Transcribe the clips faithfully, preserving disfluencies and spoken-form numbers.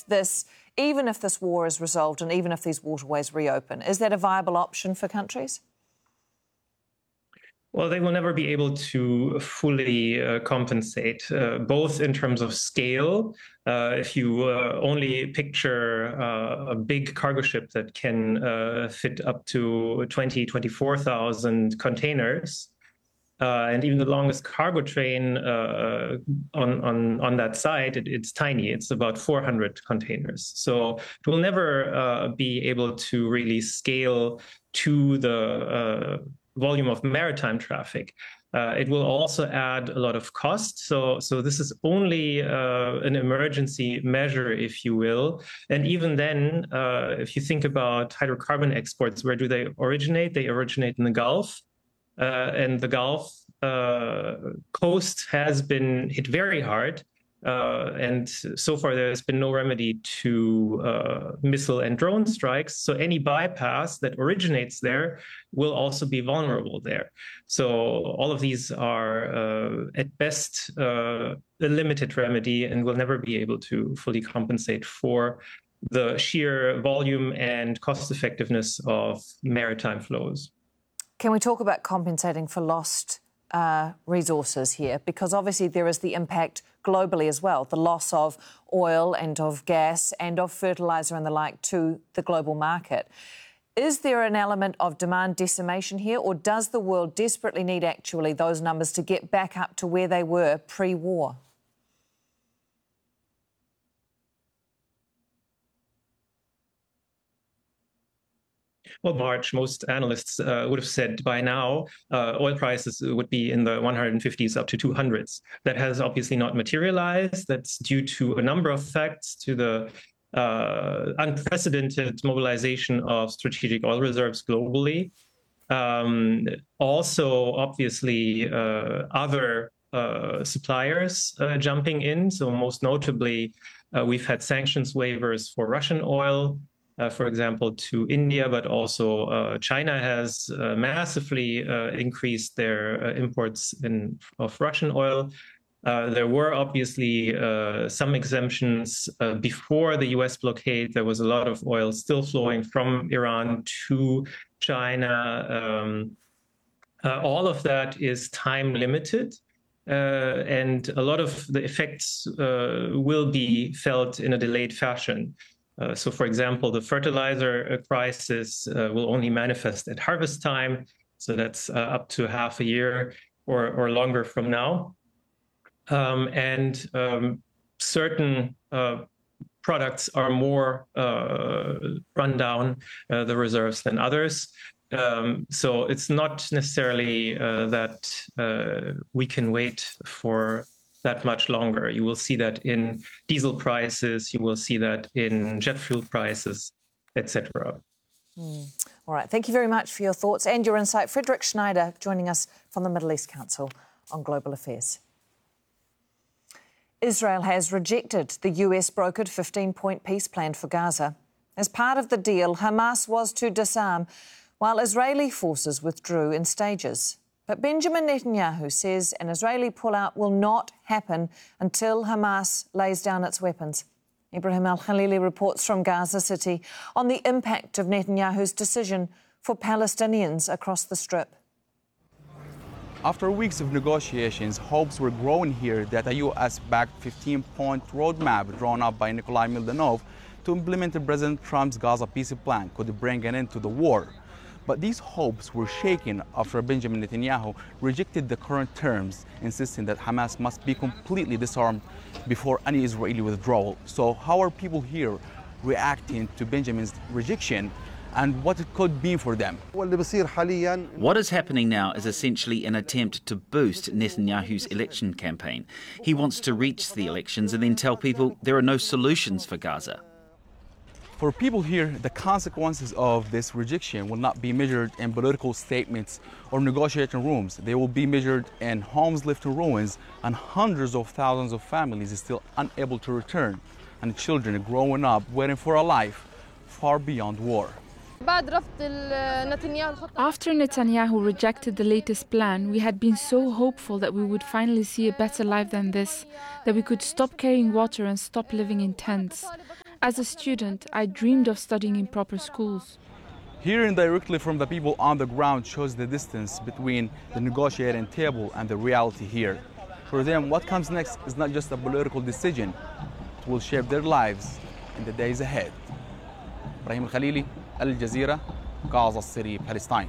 this, even if this war is resolved and even if these waterways reopen? Is that a viable option for countries? Well, they will never be able to fully uh, compensate, uh, both in terms of scale. Uh, if you uh, only picture uh, a big cargo ship that can uh, fit up to twenty, twenty-four thousand containers, uh, and even the longest cargo train uh, on, on, on that site, it, it's tiny. It's about four hundred containers. So it will never uh, be able to really scale to the uh, volume of maritime traffic. Uh, it will also add a lot of cost. So, so this is only uh, an emergency measure, if you will. And even then, uh, if you think about hydrocarbon exports, where do they originate? They originate in the Gulf. Uh, and the Gulf uh, coast has been hit very hard. Uh, and so far, there's been no remedy to uh, missile and drone strikes. So any bypass that originates there will also be vulnerable there. So all of these are, uh, at best, uh, a limited remedy and will never be able to fully compensate for the sheer volume and cost effectiveness of maritime flows. Can we talk about compensating for lost uh, resources here? Because obviously there is the impact globally as well, the loss of oil and of gas and of fertiliser and the like to the global market. Is there an element of demand decimation here, or does the world desperately need actually those numbers to get back up to where they were pre-war? Well, March, most analysts uh, would have said by now uh, oil prices would be in the one fifties up to two hundreds. That has obviously not materialized. That's due to a number of facts, to the uh, unprecedented mobilization of strategic oil reserves globally. Um, also, obviously, uh, other uh, suppliers uh, jumping in. So most notably, uh, we've had sanctions waivers for Russian oil. Uh, for example, to India, but also uh, China has uh, massively uh, increased their uh, imports in, of Russian oil. Uh, there were obviously uh, some exemptions uh, before the U S blockade. There was a lot of oil still flowing from Iran to China. Um, uh, all of that is time limited. Uh, and a lot of the effects uh, will be felt in a delayed fashion. Uh, so, for example, the fertilizer crisis uh, will only manifest at harvest time. So that's uh, up to half a year or, or longer from now. Um, and um, certain uh, products are more uh, run down uh, the reserves than others. Um, so it's not necessarily uh, that uh, we can wait for that much longer. You will see that in diesel prices, you will see that in jet fuel prices, et cetera. Mm. All right. Thank you very much for your thoughts and your insight. Frederick Schneider joining us from the Middle East Council on Global Affairs. Israel has rejected the U S-brokered fifteen-point peace plan for Gaza. As part of the deal, Hamas was to disarm, while Israeli forces withdrew in stages. But Benjamin Netanyahu says an Israeli pullout will not happen until Hamas lays down its weapons. Ibrahim Al-Khalili reports from Gaza City on the impact of Netanyahu's decision for Palestinians across the Strip. After weeks of negotiations, hopes were growing here that a U S-backed fifteen-point roadmap drawn up by Nikolai Mildanov to implement President Trump's Gaza peace plan could bring an end to the war. But these hopes were shaken after Benjamin Netanyahu rejected the current terms, insisting that Hamas must be completely disarmed before any Israeli withdrawal. So how are people here reacting to Benjamin's rejection and what it could mean for them? What is happening now is essentially an attempt to boost Netanyahu's election campaign. He wants to reach the elections and then tell people there are no solutions for Gaza. For people here, the consequences of this rejection will not be measured in political statements or negotiating rooms. They will be measured in homes left in ruins and hundreds of thousands of families still unable to return, and children growing up waiting for a life far beyond war. After Netanyahu rejected the latest plan, we had been so hopeful that we would finally see a better life than this, that we could stop carrying water and stop living in tents. As a student, I dreamed of studying in proper schools. Hearing directly from the people on the ground shows the distance between the negotiating table and the reality here. For them, what comes next is not just a political decision. It will shape their lives in the days ahead. Ibrahim Al-Khalili, Al Jazeera, Gaza City, Palestine.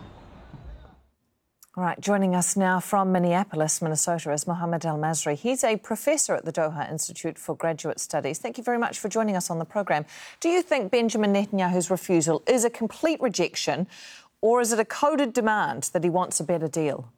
All right, joining us now from Minneapolis, Minnesota, is Mohammed El-Masri. He's a professor at the Doha Institute for Graduate Studies. Thank you very much for joining us on the programme. Do you think Benjamin Netanyahu's refusal is a complete rejection, or is it a coded demand that he wants a better deal?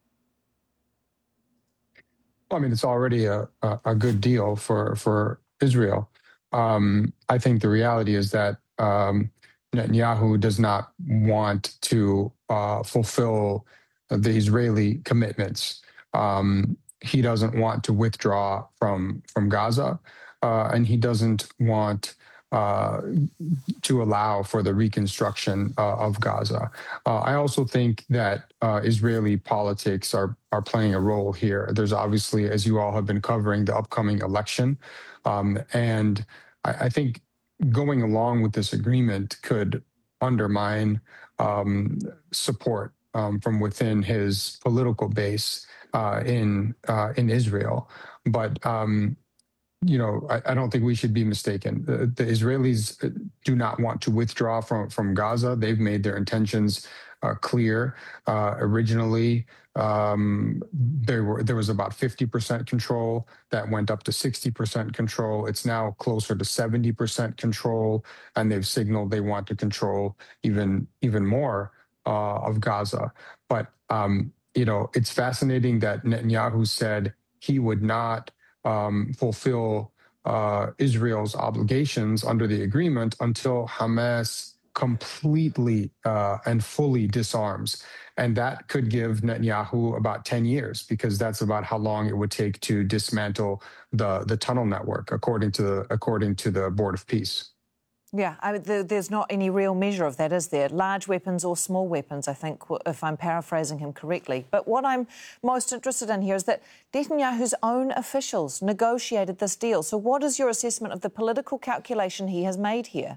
Well, I mean, it's already a, a, a good deal for, for Israel. Um, I think the reality is that um, Netanyahu does not want to uh, fulfill the Israeli commitments. Um, he doesn't want to withdraw from from Gaza, uh, and he doesn't want uh, to allow for the reconstruction uh, of Gaza. Uh, I also think that uh, Israeli politics are are playing a role here. There's obviously, as you all have been covering, the upcoming election, um, and I, I think going along with this agreement could undermine um, support Um, from within his political base uh, in uh, in Israel. But, um, you know, I, I don't think we should be mistaken. The, the Israelis do not want to withdraw from, from Gaza. They've made their intentions uh, clear. Uh, originally, um, there were there was about fifty percent control that went up to sixty percent control. It's now closer to seventy percent control, and they've signaled they want to control even even more Uh, of Gaza. But, um, you know, it's fascinating that Netanyahu said he would not um, fulfill uh, Israel's obligations under the agreement until Hamas completely uh, and fully disarms. And that could give Netanyahu about ten years, because that's about how long it would take to dismantle the, the tunnel network, according to the, according to the Board of Peace. Yeah, I mean, the, there's not any real measure of that, is there? Large weapons or small weapons, I think, if I'm paraphrasing him correctly. But what I'm most interested in here is that Netanyahu's own officials negotiated this deal. So what is your assessment of the political calculation he has made here?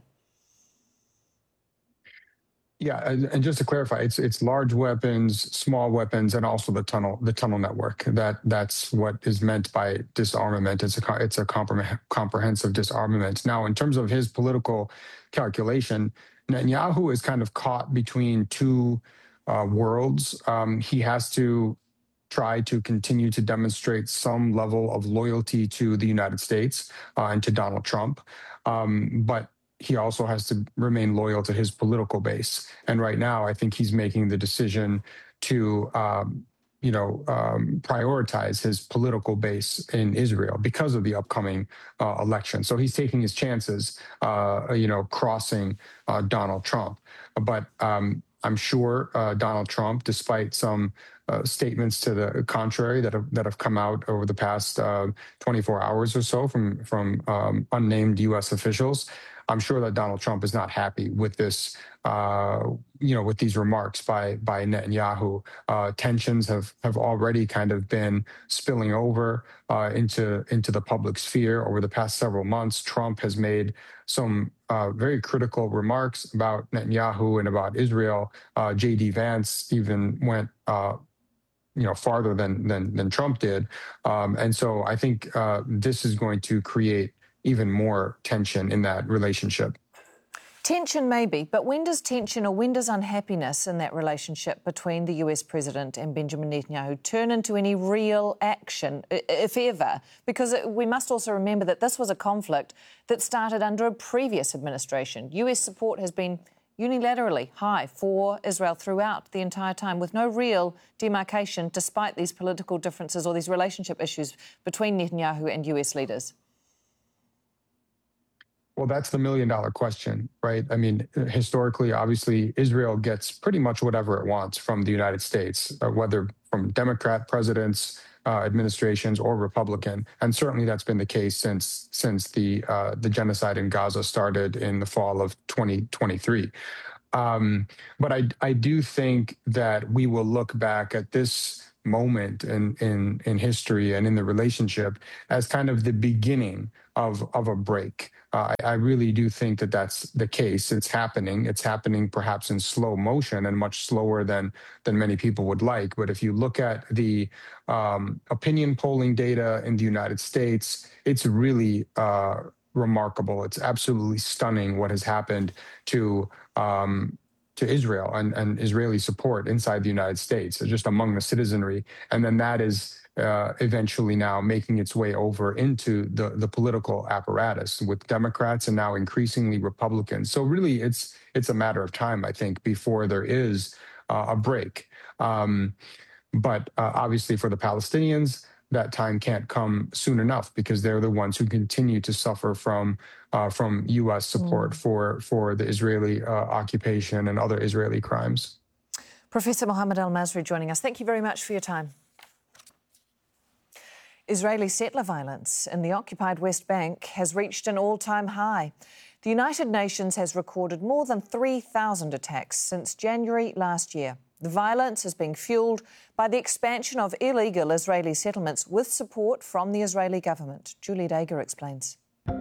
Yeah, and, and just to clarify, it's it's large weapons, small weapons, and also the tunnel the tunnel network. That that's what is meant by disarmament. It's a it's a comprehensive disarmament. Now, in terms of his political calculation, Netanyahu is kind of caught between two uh, worlds. Um, he has to try to continue to demonstrate some level of loyalty to the United States uh, and to Donald Trump, um, but he also has to remain loyal to his political base. And right now, I think he's making the decision to, um, you know, um, prioritize his political base in Israel because of the upcoming uh, election. So he's taking his chances, uh, you know, crossing uh, Donald Trump. But um, I'm sure uh, Donald Trump, despite some uh, statements to the contrary that have, that have come out over the past uh, twenty-four hours or so from, from um, unnamed U S officials, I'm sure that Donald Trump is not happy with this, uh, you know, with these remarks by by Netanyahu. Uh, tensions have have already kind of been spilling over uh, into into the public sphere over the past several months. Trump has made some uh, very critical remarks about Netanyahu and about Israel. Uh, J D Vance even went, uh, you know, farther than than than Trump did, um, and so I think uh, this is going to create even more tension in that relationship. Tension maybe, but when does tension or when does unhappiness in that relationship between the U S president and Benjamin Netanyahu turn into any real action, if ever? Because we must also remember that this was a conflict that started under a previous administration. U S support has been unilaterally high for Israel throughout the entire time, with no real demarcation despite these political differences or these relationship issues between Netanyahu and U S leaders. Well, that's the million dollar question, right? I mean, historically, obviously, Israel gets pretty much whatever it wants from the United States, uh, whether from Democrat presidents, uh, administrations, or Republican. And certainly that's been the case since since the uh, the genocide in Gaza started in the fall of twenty twenty-three. Um, but I, I do think that we will look back at this moment in, in, in history and in the relationship as kind of the beginning of, of a break. Uh, I, I really do think that that's the case. It's happening. It's happening perhaps in slow motion and much slower than, than many people would like. But if you look at the um, opinion polling data in the United States, it's really uh, remarkable. It's absolutely stunning what has happened to um, to Israel and, and Israeli support inside the United States, just among the citizenry. And then that is uh, eventually now making its way over into the, the political apparatus with Democrats and now increasingly Republicans. So really, it's it's a matter of time, I think, before there is uh, a break. Um, but uh, obviously for the Palestinians, that time can't come soon enough because they're the ones who continue to suffer from uh, from U S support mm. for for the Israeli uh, occupation and other Israeli crimes. Professor Mohammed Al-Masri joining us. Thank you very much for your time. Israeli settler violence in the occupied West Bank has reached an all-time high. The United Nations has recorded more than three thousand attacks since January last year. The violence is being fuelled by the expansion of illegal Israeli settlements with support from the Israeli government. Julie Dager explains.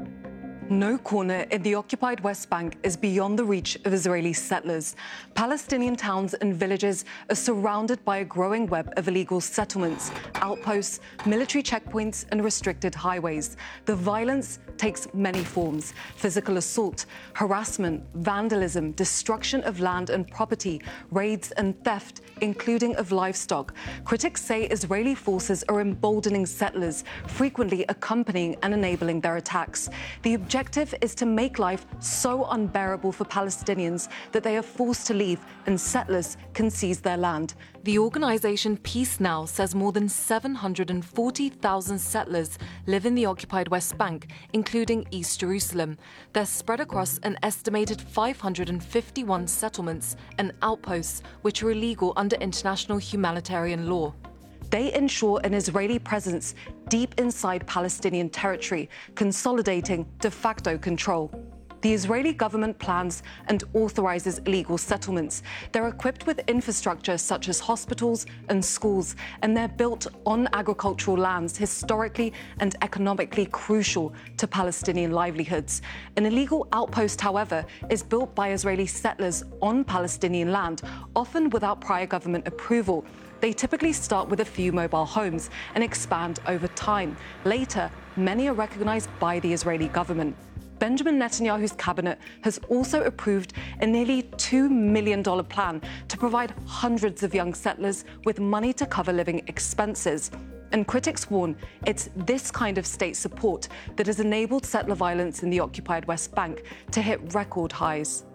No corner in the occupied West Bank is beyond the reach of Israeli settlers. Palestinian towns and villages are surrounded by a growing web of illegal settlements, outposts, military checkpoints and restricted highways. The violence takes many forms: physical assault, harassment, vandalism, destruction of land and property, raids and theft, including of livestock. Critics say Israeli forces are emboldening settlers, frequently accompanying and enabling their attacks. The objective is to make life so unbearable for Palestinians that they are forced to leave and settlers can seize their land. The organisation Peace Now says more than seven hundred forty thousand settlers live in the occupied West Bank, including East Jerusalem. They're spread across an estimated five hundred fifty-one settlements and outposts, which are illegal under international humanitarian law. They ensure an Israeli presence deep inside Palestinian territory, consolidating de facto control. The Israeli government plans and authorises illegal settlements. They're equipped with infrastructure such as hospitals and schools, and they're built on agricultural lands historically and economically crucial to Palestinian livelihoods. An illegal outpost, however, is built by Israeli settlers on Palestinian land, often without prior government approval. They typically start with a few mobile homes and expand over time. Later, many are recognised by the Israeli government. Benjamin Netanyahu's cabinet has also approved a nearly two million dollars plan to provide hundreds of young settlers with money to cover living expenses. And critics warn it's this kind of state support that has enabled settler violence in the occupied West Bank to hit record highs.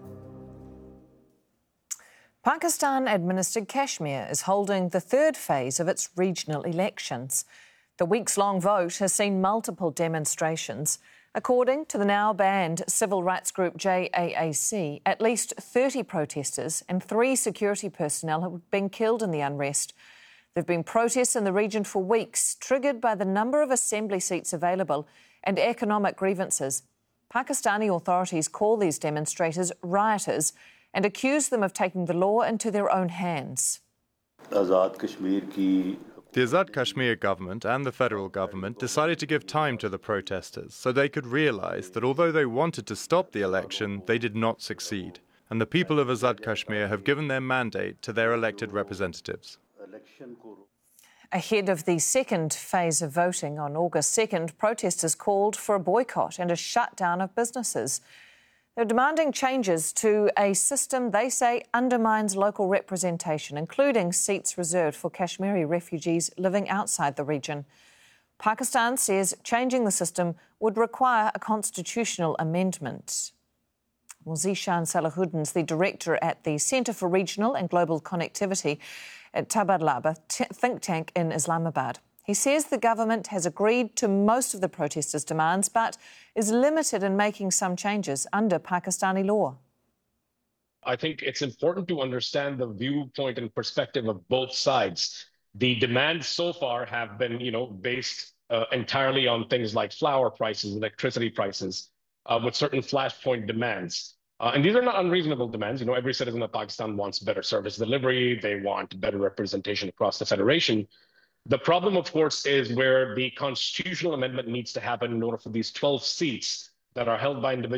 Pakistan-administered Kashmir is holding the third phase of its regional elections. The weeks-long vote has seen multiple demonstrations. According to the now-banned civil rights group J A A C, at least thirty protesters and three security personnel have been killed in the unrest. There have been protests in the region for weeks, triggered by the number of assembly seats available and economic grievances. Pakistani authorities call these demonstrators rioters and accuse them of taking the law into their own hands. The Azad Kashmir government and the federal government decided to give time to the protesters so they could realise that although they wanted to stop the election, they did not succeed. And the people of Azad Kashmir have given their mandate to their elected representatives. Ahead of the second phase of voting on August second, protesters called for a boycott and a shutdown of businesses. They're demanding changes to a system they say undermines local representation, including seats reserved for Kashmiri refugees living outside the region. Pakistan says changing the system would require a constitutional amendment. Well, Zishan Salahuddin's the director at the Centre for Regional and Global Connectivity at Tabadlaba think tank in Islamabad. He says the government has agreed to most of the protesters' demands, but is limited in making some changes under Pakistani law. I think it's important to understand the viewpoint and perspective of both sides. The demands so far have been, you know, based uh, entirely on things like flour prices, electricity prices, uh, with certain flashpoint demands. Uh, and these are not unreasonable demands. You know, every citizen of Pakistan wants better service delivery. They want better representation across the federation. The problem, of course, is where the constitutional amendment needs to happen in order for these twelve seats that are held by individuals